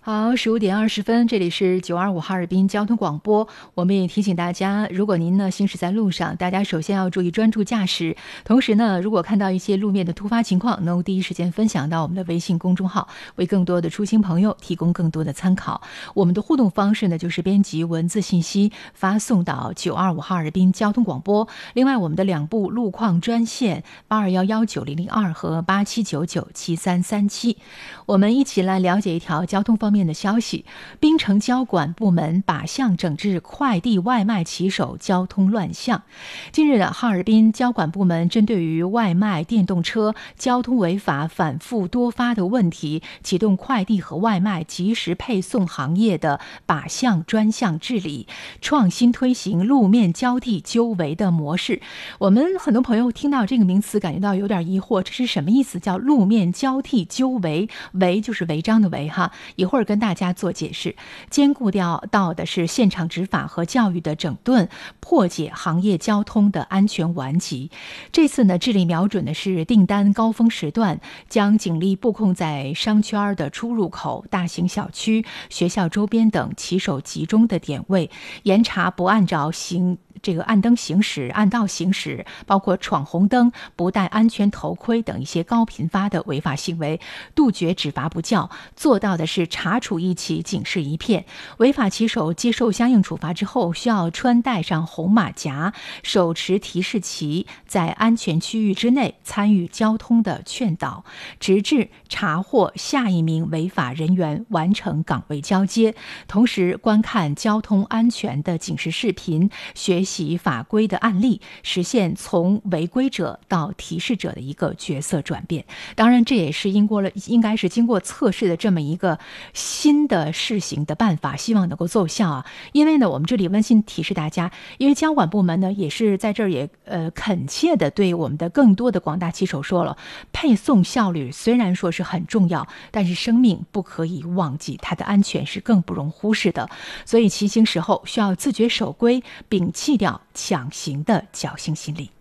好，15点20分，这里是925哈尔滨交通广播。我们也提醒大家，如果您呢行驶在路上，大家首先要注意专注驾驶。同时呢，如果看到一些路面的突发情况，能够第一时间分享到我们的微信公众号，为更多的出行朋友提供更多的参考。我们的互动方式呢，就是编辑文字信息发送到925哈尔滨交通广播。另外，我们的2部路况专线82119002和87997337，我们一起来了解一条交通方面的消息。滨城交管部门靶向整治快递外卖骑手交通乱象。近日的哈尔滨交管部门针对于外卖电动车交通违法反复多发的问题，启动快递和外卖及时配送行业的靶向专项治理，创新推行路面交替纠违的模式。我们很多朋友听到这个名词感觉到有点疑惑，这是什么意思？叫路面交替纠违，违就是违章的违哈。一会儿跟大家做解释。兼顾到的是现场执法和教育的整顿，破解行业交通的安全顽疾。这次呢，治理瞄准的是订单高峰时段，将警力布控在商圈的出入口、大型小区、学校周边等骑手集中的点位，严查不按照按灯行驶、按道行驶，包括闯红灯、不戴安全头盔等一些高频发的违法行为，杜绝只罚不教，做到的是查处一起警示一片。违法骑手接受相应处罚之后，需要戴上红马甲，手持提示旗，在安全区域之内参与交通的劝导，直至查获下一名违法人员，完成岗位交接。同时观看交通安全的警示视频，学习法规的案例，实现从违规者到提示者的一个角色转变。当然，这也是应该是经过测试的这么一个新的试行的办法，希望能够奏效啊。因为呢，我们这里温馨提示大家，因为交管部门呢也是在这儿也恳切的对我们的更多的广大骑手说了，配送效率虽然说是很重要，但是生命不可以忘记，它的安全是更不容忽视的。所以骑行时候需要自觉守规，摒弃掉抢行的侥幸心理。